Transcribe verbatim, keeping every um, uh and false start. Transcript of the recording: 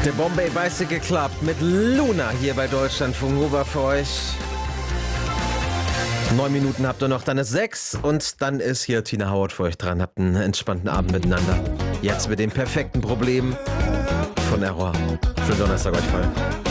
Der Bombay Bicycle Club mit Luna hier bei Deutschlandfunk Nova für euch. Neun Minuten habt ihr noch, dann ist sechs und dann ist hier Tina Howard für euch dran. Habt einen entspannten Abend miteinander. Jetzt mit dem perfekten Problem von Error. Schönen Donnerstag euch voll.